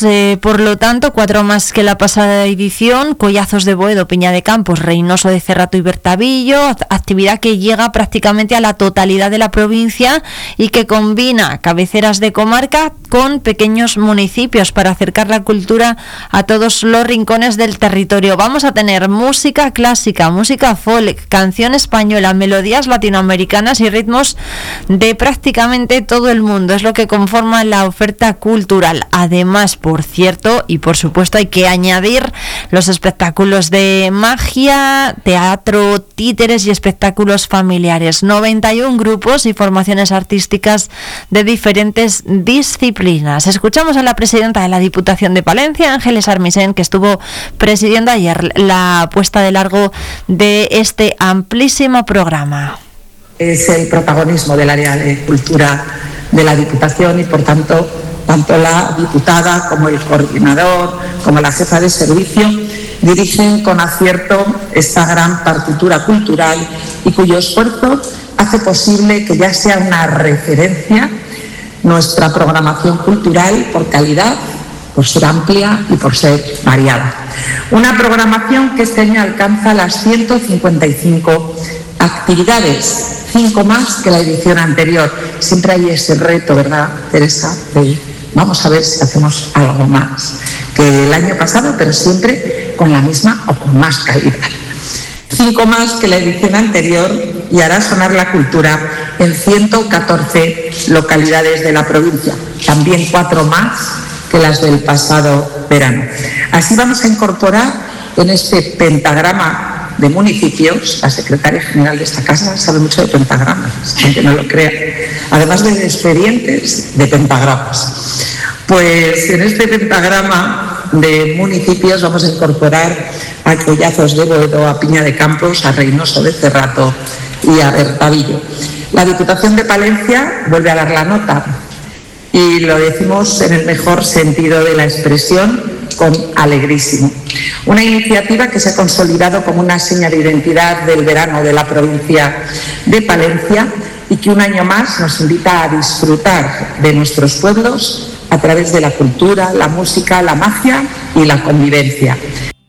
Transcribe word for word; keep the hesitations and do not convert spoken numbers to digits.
más, eh, por lo tanto, cuatro más que la pasada edición: Collazos de Boedo, Piña de Campos, Reynoso de Cerrato y Bertavillo, actividad que llega prácticamente a la totalidad de la provincia y que combina cabeceras de comarca con pequeños municipios para acercar la cultura a todos los rincones del territorio. Vamos a tener música clásica, música folk, canción española, melodías latinoamericanas y ritmos de prácticamente todo el mundo. Es lo que conforma la oferta cultural. Además, por cierto, y por supuesto hay que añadir los espectáculos de magia, teatro, títeres y espectáculos familiares. noventa y uno grupos y formaciones artísticas de diferentes disciplinas. Escuchamos a la presidenta de la Diputación de Palencia, Ángeles Armisen, que estuvo presidiendo ayer la puesta de largo de este amplísimo programa. Es el protagonismo del área de cultura de la Diputación y, por tanto, tanto la diputada como el coordinador, como la jefa de servicio, dirigen con acierto esta gran partitura cultural y cuyo esfuerzo hace posible que ya sea una referencia nuestra programación cultural por calidad, por ser amplia y por ser variada. Una programación que este año alcanza las ciento cincuenta y cinco actividades, cinco más que la edición anterior. Siempre hay ese reto, ¿verdad, Teresa? De vamos a ver si hacemos algo más que el año pasado, pero siempre con la misma o con más calidad. Cinco más que la edición anterior y hará sonar la cultura en ciento catorce localidades de la provincia. También cuatro más que las del pasado verano. Así vamos a incorporar en este pentagrama de municipios, la secretaria general de esta casa sabe mucho de pentagramas, aunque no lo crea, además de expedientes de pentagramas. Pues en este pentagrama de municipios vamos a incorporar a Collazos de Boedo, a Piña de Campos, a Reynoso de Cerrato y a Bertavillo. La Diputación de Palencia vuelve a dar la nota y lo decimos en el mejor sentido de la expresión, con alegrísimo. Una iniciativa que se ha consolidado como una seña de identidad del verano de la provincia de Palencia y que un año más nos invita a disfrutar de nuestros pueblos a través de la cultura, la música, la magia y la convivencia.